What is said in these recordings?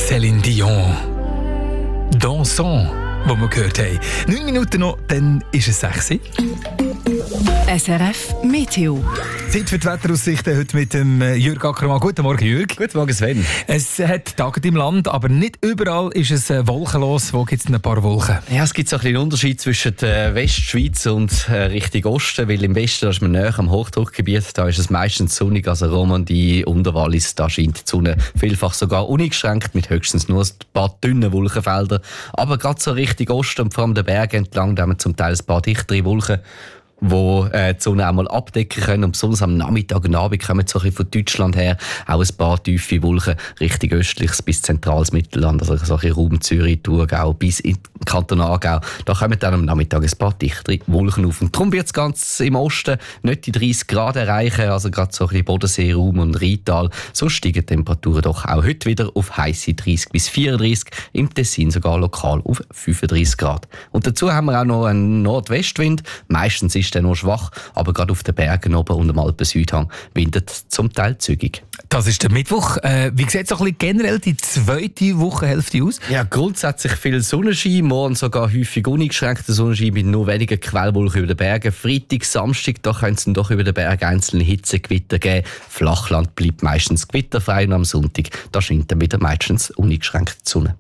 Céline Dion. Dansons, wo wir gehört haben. 9 Minuten noch, dann ist es 6 Uhr. SRF Meteo. Zeit für die Wetteraussichten heute mit dem Jürg Ackermann. Guten Morgen, Jürg. Guten Morgen, Sven. Es hat Tage im Land, aber nicht überall ist es wolkenlos. Wo gibt es ein paar Wolken? Ja, es gibt so ein bisschen einen Unterschied zwischen der Westschweiz und Richtung Osten, weil im Westen, da ist man näher am Hochdruckgebiet, da ist es meistens sonnig, also Romandie, Unterwallis, da scheint die Sonne vielfach sogar uneingeschränkt, mit höchstens nur ein paar dünnen Wolkenfelder. Aber gerade so Richtung Osten und vor allem den Bergen entlang, da haben wir zum Teil ein paar dichtere Wolken, wo die Sonne auch mal abdecken können. Und besonders am Nachmittag und Abend kommen so ein bisschen von Deutschland her auch ein paar tiefe Wolken Richtung östliches bis zentrales Mittelland, also so ein bisschen Raum Zürich, Thurgau bis in den Kanton Aargau. Da kommen dann am Nachmittag ein paar dichtere Wolken auf. Und darum wird es ganz im Osten nicht die 30 Grad erreichen, also gerade so ein bisschen Bodenseeraum und Rheintal. So steigen die Temperaturen doch auch heute wieder auf heisse 30 bis 34, im Tessin sogar lokal auf 35 Grad. Und dazu haben wir auch noch einen Nordwestwind, meistens ist der nur schwach, aber gerade auf den Bergen oben und am Alpen-Südhang windet zum Teil zügig. Das ist der Mittwoch. Wie sieht so ein bisschen generell die zweite Wochenhälfte aus? Ja, grundsätzlich viel Sonnenschein, morgen sogar häufig uneingeschränkter Sonnenschein mit nur wenigen Quellwolken über den Bergen. Freitag, Samstag, da können es dann doch über den Berg einzelne Hitzegewitter geben. Flachland bleibt meistens gewitterfrei und am Sonntag, da scheint dann wieder meistens uneingeschränkt die Sonne.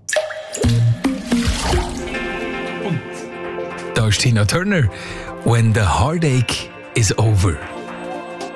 Da ist Tina Turner. When the heartache is over.